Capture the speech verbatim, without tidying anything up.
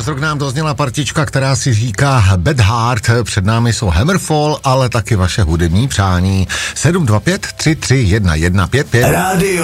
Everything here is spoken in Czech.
dvanáct rok nám dozněla partička, která si říká Bad Heart, před námi jsou Hammerfall, ale taky vaše hudební přání. sedm dva pět tři tři jedna jedna pět pět. Rádio